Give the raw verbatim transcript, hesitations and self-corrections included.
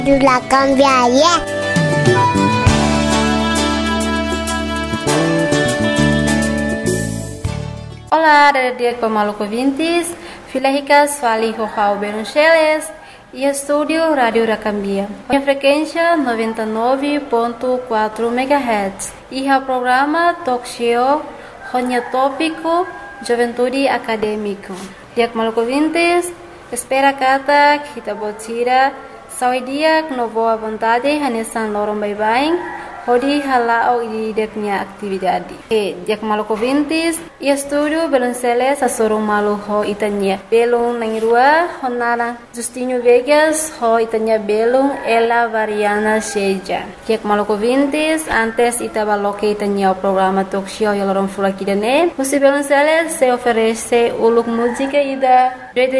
La cambiaria. Olá, dia com maluco ouvintes, Filaricas fali Rojao Beruncheles e estúdio Rádio Racambia. A frequência noventa e nove ponto quatro megahertz e o programa Talk Show Ronya Tópico Juventude Acadêmico. Dia com maluco ouvintes, espera kata kita botira sawi dia com boa vontade hanesan lorong bye-bye. Hodi halao i deknya aktividade. E dia com maluco ouvintes, e estúdio Belonceles a sorong malu ho itanya. Belong nangirua honara Justinho Vegas ho itanya belong ela variana seja. Dia com maluco ouvintes, antes itaba loke itanya o programa talk show yalorong fulakidane. Musi Belonceles se oferece uluk música ida